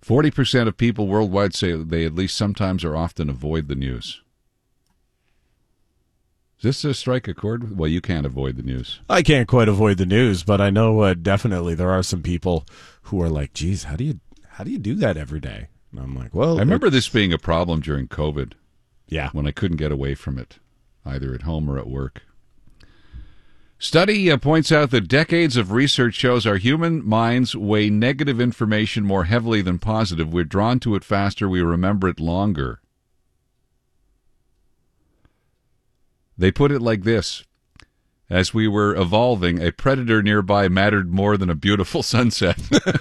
40% of people worldwide say they at least sometimes or often avoid the news. Is this a strike a chord? Well, you can't avoid the news. I can't quite avoid the news, but I know definitely there are some people who are like, geez, how do you do that every day? And I'm like, well, I remember this being a problem during COVID. Yeah. When I couldn't get away from it, either at home or at work. Study points out that decades of research shows our human minds weigh negative information more heavily than positive. We're drawn to it faster. We remember it longer. They put it like this. As we were evolving, a predator nearby mattered more than a beautiful sunset.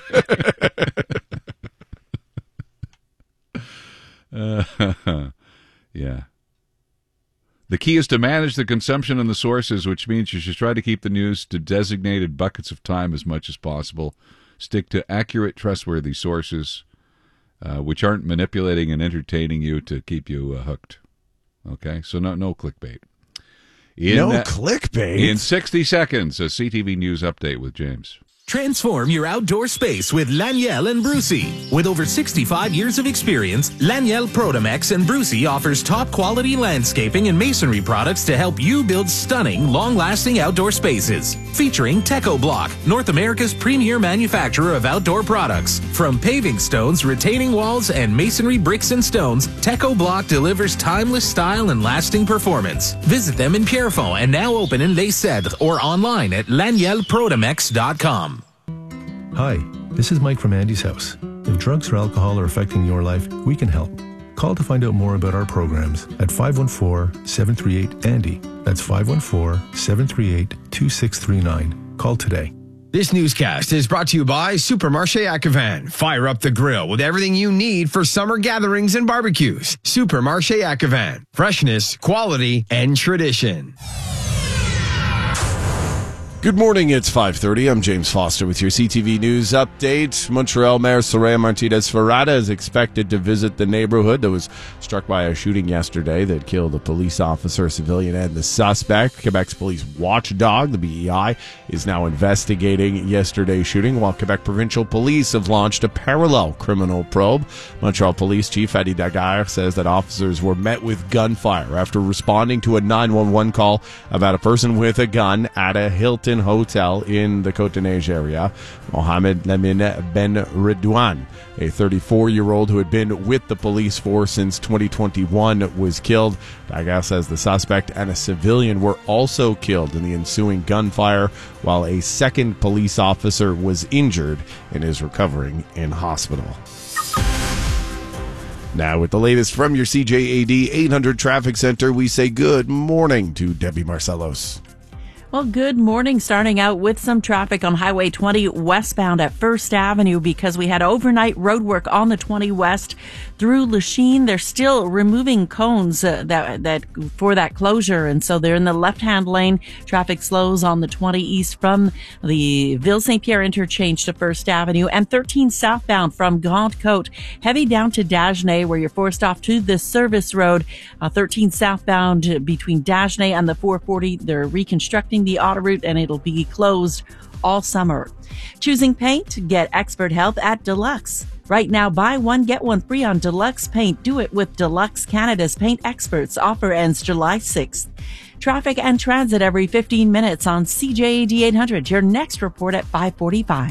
Yeah. The key is to manage the consumption and the sources, which means you should try to keep the news to designated buckets of time as much as possible. Stick to accurate, trustworthy sources, which aren't manipulating and entertaining you to keep you hooked. Okay? So no clickbait. Clickbait? In 60 seconds, a CTV News update with James. Transform your outdoor space with Laniel and Brucey. With over 65 years of experience, Laniel Protomex and Brucey offers top-quality landscaping and masonry products to help you build stunning, long-lasting outdoor spaces. Featuring Teco Block, North America's premier manufacturer of outdoor products. From paving stones, retaining walls, and masonry bricks and stones, Teco Block delivers timeless style and lasting performance. Visit them in Pierrefonds and now open in Les Cèdres or online at lanielprotomex.com. Hi, this is Mike from Andy's House. If drugs or alcohol are affecting your life, we can help. Call to find out more about our programs at 514-738-ANDY. That's 514-738-2639. Call today. This newscast is brought to you by Supermarché Acavan. Fire up the grill with everything you need for summer gatherings and barbecues. Supermarché Acavan. Freshness, quality, and tradition. Good morning, it's 5:30. I'm James Foster with your CTV News update. Montreal Mayor Soraya Martinez-Ferrada is expected to visit the neighborhood that was struck by a shooting yesterday that killed a police officer, a civilian, and the suspect. Quebec's police watchdog, the BEI, is now investigating yesterday's shooting, while Quebec Provincial Police have launched a parallel criminal probe. Montreal Police Chief Adi Daguerre says that officers were met with gunfire after responding to a 911 call about a person with a gun at a Hilton hotel in the Côte-des-Neiges area. Mohamed Lamine Ben Redouane, a 34-year-old who had been with the police force since 2021, was killed. Daguerre says the suspect and a civilian were also killed in the ensuing gunfire, while a second police officer was injured and is recovering in hospital. Now, with the latest from your CJAD 800 Traffic Center, we say good morning to Debbie Marcellos. Well, good morning. Starting out with some traffic on Highway 20 westbound at First Avenue because we had overnight roadwork on the 20 west through Lachine. They're still removing cones that for that closure, and so they're in the left-hand lane. Traffic slows on the 20 east from the Ville-Saint-Pierre interchange to First Avenue, and 13 southbound from Grande Côte, heavy down to Dagenais, where you're forced off to the service road. 13 southbound between Dagenais and the 440. They're reconstructing the autoroute, and it'll be closed all summer. Choosing paint? Get expert help at Deluxe. Right now, buy one, get one free on Deluxe Paint. Do it with Deluxe, Canada's paint experts. Offer ends July 6th. Traffic and transit every 15 minutes on CJAD 800. Your next report at 5:45.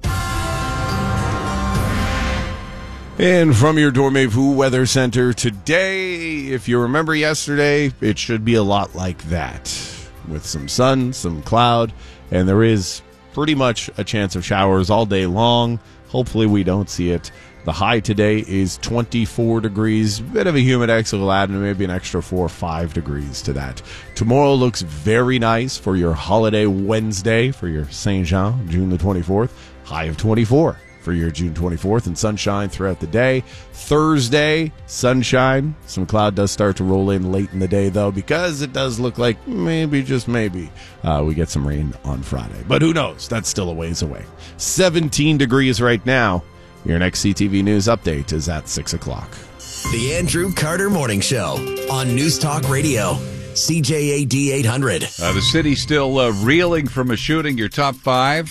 And from your Dormez-vous Weather Center today, if you remember yesterday, it should be a lot like that, with some sun, some cloud, and there is pretty much a chance of showers all day long. Hopefully we don't see it. The high today is 24 degrees. Bit of a humidex will add maybe an extra 4 or 5 degrees to that. Tomorrow looks very nice for your holiday Wednesday, for your Saint Jean, June the 24th. High of 24 for your June 24th, and sunshine throughout the day. Thursday, sunshine. Some cloud does start to roll in late in the day, though, because it does look like maybe, just maybe, we get some rain on Friday. But who knows? That's still a ways away. 17 degrees right now. Your next CTV News update is at 6 o'clock. The Andrew Carter Morning Show on News Talk Radio, CJAD 800. The city's still reeling from a shooting. Your top five.